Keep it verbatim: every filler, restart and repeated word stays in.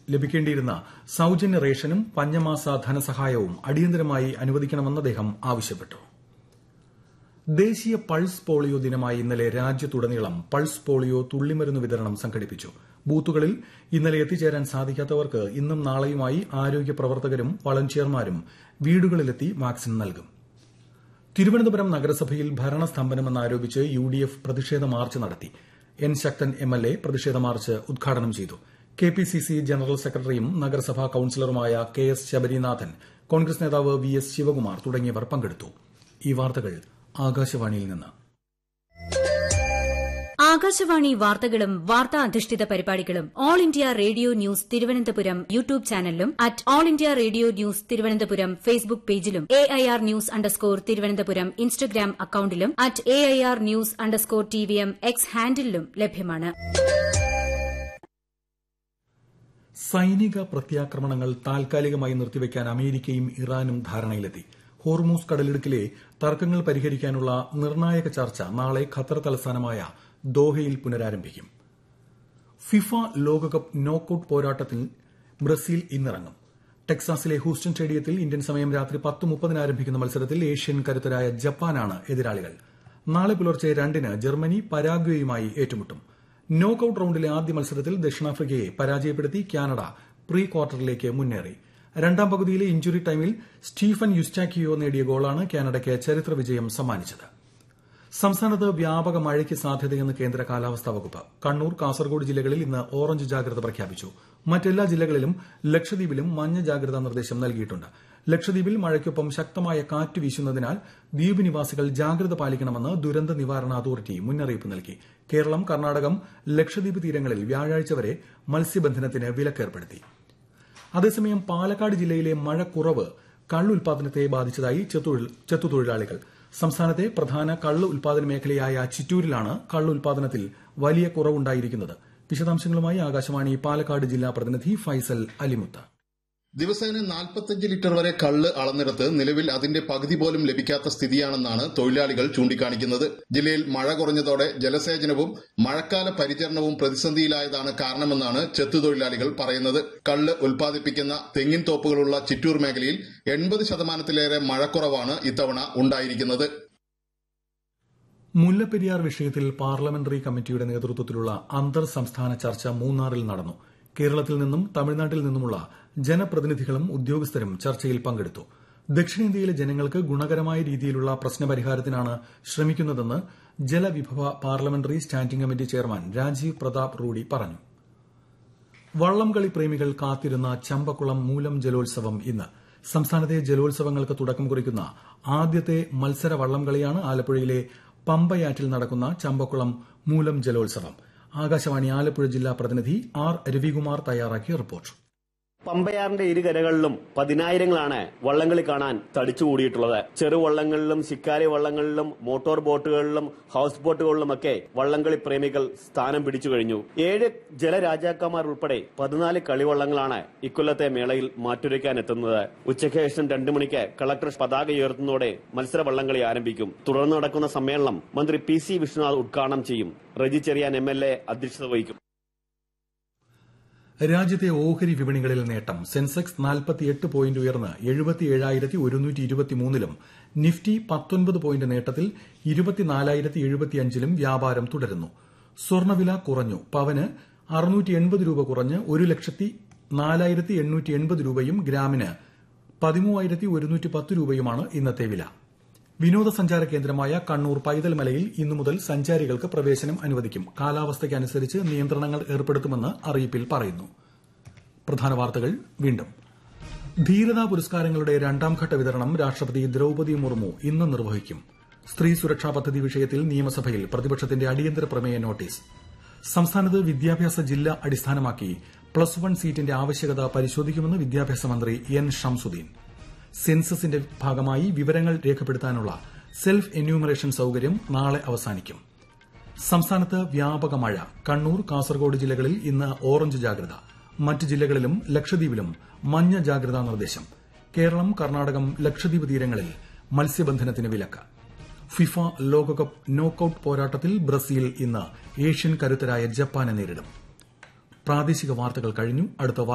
ലഭിക്കേണ്ടിയിരുന്ന സൌജന്യ റേഷനും പഞ്ഞമാസ ധനസഹായവും അടിയന്തരമായി അനുവദിക്കണമെന്ന് അദ്ദേഹം ആവശ്യപ്പെട്ടു. ദേശീയ പൾസ് പോളിയോ ദിനമായി ഇന്നലെ രാജ്യത്തുടനീളം പൾസ് പോളിയോ തുള്ളിമരുന്ന് വിതരണം സംഘടിപ്പിച്ചു. ബൂത്തുകളിൽ ഇന്നലെ എത്തിച്ചേരാൻ സാധിക്കാത്തവർക്ക് ഇന്നും നാളെയുമായി ആരോഗ്യ പ്രവർത്തകരും വളണ്ടിയർമാരും വീടുകളിലെത്തി വാക്സിൻ നൽകും. തിരുവനന്തപുരം നഗരസഭയിൽ ഭരണസ്തംഭനമെന്നാരോപിച്ച് യു ഡി എഫ് പ്രതിഷേധ മാർച്ച് നടത്തി. N Sakthan M L A പ്രതിഷേധ മാർച്ച് ഉദ്ഘാടനം ചെയ്തു. K P C C general സെക്രട്ടറിയും നഗരസഭാ കൌൺസിലറുമായ കെ എസ് ശബരിനാഥൻ, കോൺഗ്രസ് നേതാവ് വി എസ് ശിവകുമാർ തുടങ്ങിയവർ പങ്കെടുത്തു. ഈ വാർത്തകൾ ആകാശവാണിയിൽ നിന്ന്. ആകാശവാണി വാർത്തകളും വാർത്താ അധിഷ്ഠിത പരിപാടികളും all India radio news Thiruvananthapuram YouTube ചാനലിലും at all India radio news Thiruvananthapuram Facebook പേജിലും A I R news underscore Thiruvananthapuram Instagram അക്കൌണ്ടിലും at A I R news underscore T V M X ഹാൻഡിലും ലഭ്യമാണ്. സൈനിക പ്രത്യാക്രമണങ്ങൾ താൽക്കാലികമായി നിർത്തിവെക്കാൻ അമേരിക്കയും ഇറാനും ധാരണയിലെത്തി. ഹോർമൂസ് കടലിടുക്കിലെ തർക്കങ്ങൾ പരിഹരിക്കാനുള്ള നിർണായക ചർച്ച നാളെ ഖത്തർ തലസ്ഥാനമായ ദോഹയിൽ പുനരാരംഭിക്കും. ഫിഫ ലോകകപ്പ് നോക്കൌട്ട് പോരാട്ടത്തിൽ ബ്രസീൽ ഇന്നിറങ്ങും. ടെക്സാസിലെ ഹൂസ്റ്റൺ സ്റ്റേഡിയത്തിൽ ഇന്ത്യൻ സമയം രാത്രി പത്ത് മുപ്പതിന് ആരംഭിക്കുന്ന മത്സരത്തിൽ ഏഷ്യൻ കരുത്തരായ ജപ്പാനാണ് എതിരാളികൾ. നാളെ പുലർച്ചെ രണ്ടിന് ജർമ്മനി പരാഗ്വേയുമായി ഏറ്റുമുട്ടും. നോക്കൌട്ട് റൌണ്ടിലെ ആദ്യ മത്സരത്തിൽ ദക്ഷിണാഫ്രിക്കയെ പരാജയപ്പെടുത്തി കാനഡ പ്രീ ക്വാർട്ടറിലേക്ക് മുന്നേറി. രണ്ടാം പകുതിയിലെ ഇഞ്ചുറി ടൈമിൽ സ്റ്റീഫൻ യുസ്റ്റാക്കിയോ നേടിയ ഗോളാണ് കാനഡയ്ക്ക് ചരിത്ര വിജയം സമ്മാനിച്ചത്. സംസ്ഥാനത്ത് വ്യാപക മഴയ്ക്ക് സാധ്യതയെന്ന് കേന്ദ്ര കാലാവസ്ഥാ വകുപ്പ്. കണ്ണൂർ, കാസർഗോഡ് ജില്ലകളിൽ ഇന്ന് ഓറഞ്ച് ജാഗ്രത പ്രഖ്യാപിച്ചു. മറ്റെല്ലാ ജില്ലകളിലും ലക്ഷദ്വീപിലും മഞ്ഞ ജാഗ്രതാ നിർദ്ദേശം നൽകിയിട്ടുണ്ട്. ലക്ഷദ്വീപിൽ മഴയ്ക്കൊപ്പം ശക്തമായ കാറ്റ് വീശുന്നതിനാൽ ദ്വീപ് നിവാസികൾ ജാഗ്രത പാലിക്കണമെന്ന് ദുരന്ത നിവാരണ അതോറിറ്റി മുന്നറിയിപ്പ് നൽകി. കേരളം, കർണാടകം, ലക്ഷദ്വീപ് തീരങ്ങളിൽ വ്യാഴാഴ്ച വരെ മത്സ്യബന്ധനത്തിന് വിലക്കേർപ്പെടുത്തി. അതേസമയം പാലക്കാട് ജില്ലയിലെ മഴക്കുറവ് കള്ള് ഉൽപാദനത്തെ ബാധിച്ചതായി ചെത്തുതൊഴിലാളികൾ. സംസ്ഥാനത്തെ പ്രധാന കള്ള് ഉൽപാദന മേഖലയായ ചിറ്റൂരിലാണ് കള്ള് ഉൽപാദനത്തിൽ വലിയ കുറവുണ്ടായിരിക്കുന്നത്. വിശദാംശങ്ങളുമായി ആകാശവാണി പാലക്കാട് ജില്ലാ പ്രതിനിധി ഫൈസൽ അലിമുത്ത്. ദിവസേന നാൽപ്പത്തിയഞ്ച് ലിറ്റർ വരെ കള്ള് അളന്നെടുത്ത് നിലവിൽ അതിന്റെ പകുതി പോലും ലഭിക്കാത്ത സ്ഥിതിയാണെന്നാണ് തൊഴിലാളികൾ ചൂണ്ടിക്കാണിക്കുന്നത്. ജില്ലയിൽ മഴ കുറഞ്ഞതോടെ ജലസേചനവും മഴക്കാല പരിചരണവും പ്രതിസന്ധിയിലായതാണ് കാരണമെന്നാണ് ചെത്തുതൊഴിലാളികൾ പറയുന്നത്. കള്ള് ഉൽപ്പാദിപ്പിക്കുന്ന തെങ്ങിൻ തോപ്പുകളുള്ള ചിറ്റൂർ മേഖലയിൽ എൺപത് ശതമാനത്തിലേറെ മഴക്കുറവാണ് ഇത്തവണ ഉണ്ടായിരിക്കുന്നത്. മുല്ലപ്പെരിയാർ വിഷയത്തിൽ പാർലമെന്ററി കമ്മിറ്റിയുടെ നേതൃത്വത്തിലുള്ള അന്തർ സംസ്ഥാന ചർച്ച മൂന്നാറിൽ നടന്നു. കേരളത്തിൽ നിന്നും തമിഴ്നാട്ടിൽ നിന്നുമുള്ള ജനപ്രതിനിധികളും ഉദ്യോഗസ്ഥരും ചർച്ചയിൽ പങ്കെടുത്തു. ദക്ഷിണേന്ത്യയിലെ ജനങ്ങൾക്ക് ഗുണകരമായ രീതിയിലുള്ള പ്രശ്നപരിഹാരത്തിനാണ് ശ്രമിക്കുന്നതെന്ന് ജലവിഭവ parliamentary standing committee chairman Rajeev Pratap Rudy പറഞ്ഞു. വള്ളംകളി പ്രേമികൾ കാത്തിരുന്ന ചമ്പക്കുളം മൂലം ജലോത്സവം ഇന്ന്. സംസ്ഥാനത്തെ ജലോത്സവങ്ങൾക്ക് തുടക്കം കുറിക്കുന്ന ആദ്യത്തെ മത്സര വള്ളംകളിയാണ് ആലപ്പുഴയിലെ പമ്പയാറ്റിൽ നടക്കുന്ന ചമ്പക്കുളം മൂലം ജലോത്സവം. ആകാശവാണി ആലപ്പുഴ ജില്ലാ പ്രതിനിധി ആർ രവികുമാർ തയ്യാറാക്കിയ റിപ്പോർട്ട്. പമ്പയാറിന്റെ ഇരുകരകളിലും പതിനായിരങ്ങളാണ് വള്ളംകളി കാണാൻ തടിച്ചുകൂടിയിട്ടുള്ളത്. ചെറുവള്ളങ്ങളിലും ശിക്കാരി വള്ളങ്ങളിലും മോട്ടോർ ബോട്ടുകളിലും ഹൌസ് ബോട്ടുകളിലുമൊക്കെ വള്ളംകളി പ്രേമികൾ സ്ഥാനം പിടിച്ചു കഴിഞ്ഞു. ഏഴ് ജലരാജാക്കന്മാർ ഉൾപ്പെടെ പതിനാല് കളിവള്ളങ്ങളാണ് ഇക്കൊല്ലത്തെ മേളയിൽ മാറ്റുരയ്ക്കാൻ എത്തുന്നത്. ഉച്ചയ്ക്ക് ശേഷം രണ്ടു മണിക്ക് കളക്ടർ പതാക ഉയർത്തുന്നതോടെ മത്സര വള്ളംകളി ആരംഭിക്കും. തുടർന്ന് നടക്കുന്ന സമ്മേളനം മന്ത്രി പി സി വിഷ്ണുനാഥ് ഉദ്ഘാടനം ചെയ്യും. Reji Cherian M L A അധ്യക്ഷത വഹിക്കും. രാജ്യത്തെ ഓഹരി വിപണികളിൽ നേട്ടം. സെൻസെക്സ് നാൽപ്പത്തിയെട്ട് പോയിന്റ് ഉയർന്ന് എഴുപത്തിയേഴായിരത്തി ഒരുന്നൂറ്റി ഇരുപത്തിമൂന്നിലും നിഫ്റ്റി പത്തൊൻപത് പോയിന്റ് നേട്ടത്തിൽ ഇരുപത്തിനാലായിരത്തി എഴുപത്തിയഞ്ചിലും വ്യാപാരം തുടരുന്നു. സ്വർണ്ണവില കുറഞ്ഞു. പവന് അറുന്നൂറ്റി എൺപത് രൂപ കുറഞ്ഞ് ഒരു ലക്ഷത്തി നാലായിരത്തി എണ്ണൂറ്റി എൺപത് രൂപയും ഗ്രാമിന് പതിമൂവായിരത്തി ഒരുന്നൂറ്റി പത്ത് രൂപയുമാണ് ഇന്നത്തെ വില. വിനോദസഞ്ചാര കേന്ദ്രമായ കണ്ണൂർ പൈതൽ മലയിൽ ഇന്നു മുതൽ സഞ്ചാരികൾക്ക് പ്രവേശനം അനുവദിക്കും. കാലാവസ്ഥയ്ക്കനുസരിച്ച് നിയന്ത്രണങ്ങൾ ഏർപ്പെടുത്തുമെന്ന് അറിയിപ്പിൽ പറയുന്നു. പ്രധാന വാർത്തകൾ വീണ്ടും. ധീരതാ പുരസ്കാരങ്ങളുടെ രണ്ടാംഘട്ട വിതരണം രാഷ്ട്രപതി ദ്രൌപദി മുർമു ഇന്ന് നിർവഹിക്കും. സ്ത്രീ സുരക്ഷാ പദ്ധതി വിഷയത്തിൽ നിയമസഭയിൽ പ്രതിപക്ഷത്തിന്റെ അടിയന്തര പ്രമേയ നോട്ടീസ്. സംസ്ഥാനത്ത് വിദ്യാഭ്യാസ ജില്ല അടിസ്ഥാനമാക്കി പ്ലസ് വൺ സീറ്റിന്റെ ആവശ്യകത പരിശോധിക്കുമെന്ന് വിദ്യാഭ്യാസ മന്ത്രി എൻ ഷംസുദ്ദീൻ. സെൻസസിന്റെ ഭാഗമായി വിവരങ്ങൾ രേഖപ്പെടുത്താനുള്ള സെൽഫ് എന്യൂമറേഷൻ സൌകര്യം നാളെ അവസാനിക്കും. സംസ്ഥാനത്ത് വ്യാപക മഴ. കണ്ണൂർ, കാസർഗോഡ് ജില്ലകളിൽ ഇന്ന് ഓറഞ്ച് ജാഗ്രത. മറ്റ് ജില്ലകളിലും ലക്ഷദ്വീപിലും മഞ്ഞ ജാഗ്രതാ നിർദ്ദേശം. കേരളം, കർണാടകം, ലക്ഷദ്വീപ് തീരങ്ങളിൽ മത്സ്യബന്ധനത്തിന് വിലക്ക്. ഫിഫ ലോകകപ്പ് നോക്കൌട്ട് പോരാട്ടത്തിൽ ബ്രസീൽ ഇന്ന് ഏഷ്യൻ കരുത്തരായ ജപ്പാനെ നേരിടും. പ്രാദേശിക വാർത്തകൾ കഴിഞ്ഞു. അടുത്ത